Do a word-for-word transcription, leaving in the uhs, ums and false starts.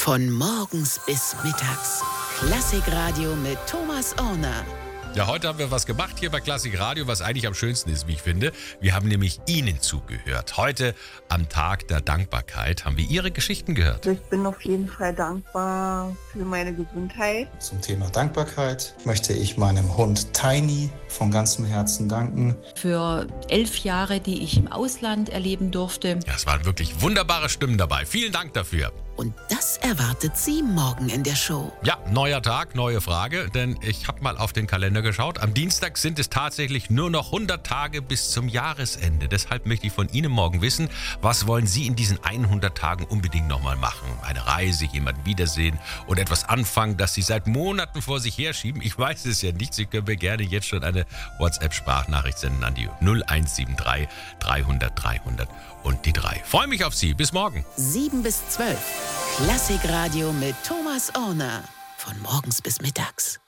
Von morgens bis mittags. Klassikradio mit Thomas Orner. Ja, heute haben wir was gemacht hier bei Klassik Radio, was eigentlich am schönsten ist, wie ich finde. Wir haben nämlich Ihnen zugehört. Heute am Tag der Dankbarkeit haben wir Ihre Geschichten gehört. Ich bin auf jeden Fall dankbar für meine Gesundheit. Zum Thema Dankbarkeit möchte ich meinem Hund Tiny von ganzem Herzen danken. Für elf Jahre, die ich im Ausland erleben durfte. Ja, es waren wirklich wunderbare Stimmen dabei. Vielen Dank dafür. Und das erwartet Sie morgen in der Show. Ja, neuer Tag, neue Frage, denn ich habe mal auf den Kalender geschaut. Am Dienstag sind es tatsächlich nur noch hundert Tage bis zum Jahresende. Deshalb möchte ich von Ihnen morgen wissen, was wollen Sie in diesen hundert Tagen unbedingt nochmal machen? Eine Reise, jemanden wiedersehen oder etwas anfangen, das Sie seit Monaten vor sich herschieben? Ich weiß es ja nicht. Sie können mir gerne jetzt schon eine WhatsApp-Sprachnachricht senden an die null eins sieben drei dreihundert dreihundert und die drei. Freue mich auf Sie. Bis morgen. sieben bis zwölf. Klassikradio mit Thomas Orner. Von morgens bis mittags.